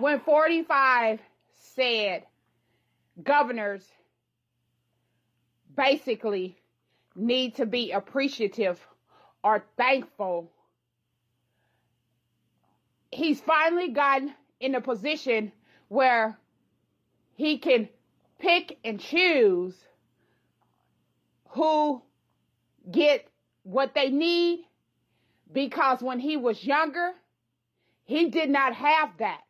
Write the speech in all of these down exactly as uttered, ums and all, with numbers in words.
when forty-five said governors basically need to be appreciative or thankful, he's finally gotten in a position where he can pick and choose who get what they need, because when he was younger, he did not have that.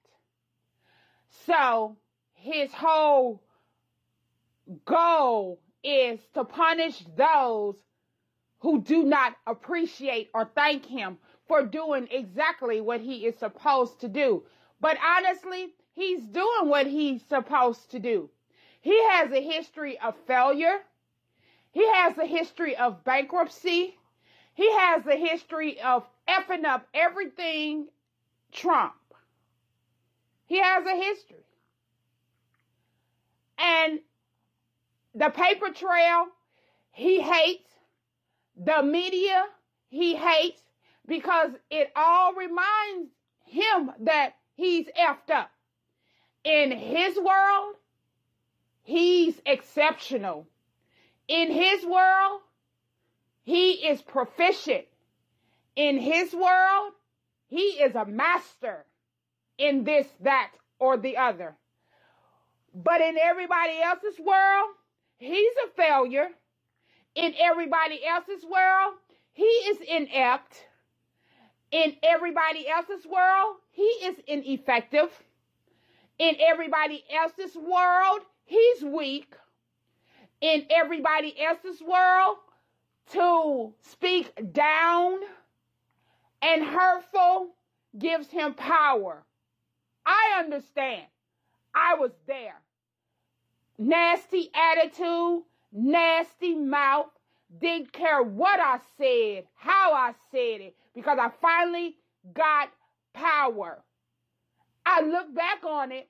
So his whole goal is to punish those who do not appreciate or thank him for doing exactly what he is supposed to do. But honestly, he's doing what he's supposed to do. He has a history of failure. He has a history of bankruptcy. He has a history of effing up everything Trump. He has a history. And the paper trail, he hates. The media, he hates, because it all reminds him that he's effed up. In his world, he's exceptional. In his world, he is proficient. In his world, he is a master in this, that, or the other. But in everybody else's world, he's a failure. In everybody else's world, he is inept. In everybody else's world, he is ineffective. In everybody else's world, he's weak. In everybody else's world, to speak down and hurtful gives him power. I understand. I was there. Nasty attitude, nasty mouth, didn't care what I said, how I said it, because I finally got power. I look back on it,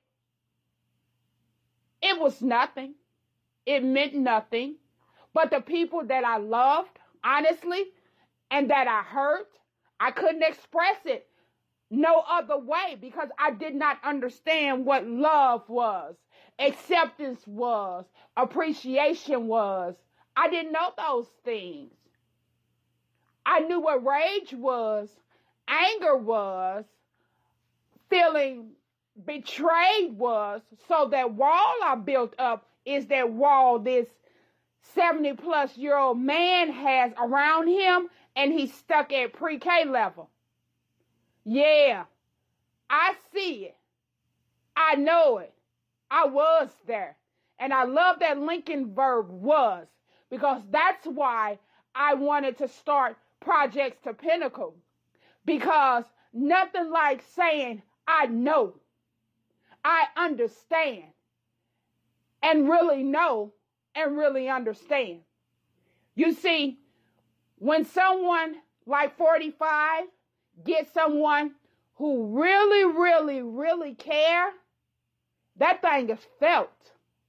it was nothing. It meant nothing. But the people that I loved, honestly, and that I hurt, I couldn't express it no other way, because I did not understand what love was, acceptance was, appreciation was. I didn't know those things. I knew what rage was, anger was, feeling betrayed was. So that wall I built up is that wall this seventy plus year old man has around him, and he's stuck at pre-K level. Yeah, I see it. I know it. I was there. And I love that Lincoln verb was, because that's why I wanted to start Projects to Pinnacle. Because nothing like saying, I know, I understand, and really know and really understand. You see, when someone like forty-five gets someone who really, really, really care, that thing is felt.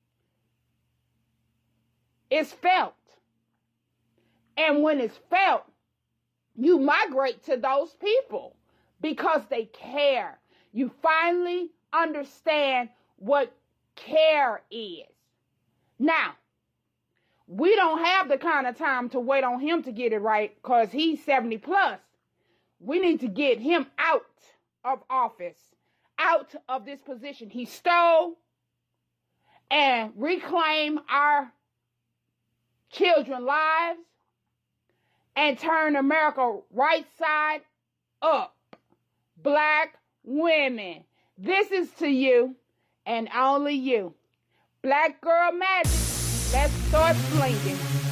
It's felt. And when it's felt, you migrate to those people because they care. You finally understand what care is. Now, we don't have the kind of time to wait on him to get it right, because he's seventy plus. We need to get him out of office, out of this position he stole, and reclaim our children's lives and turn America right side up. Black women, this is to you and only you. Black Girl Magic, let's start slinging.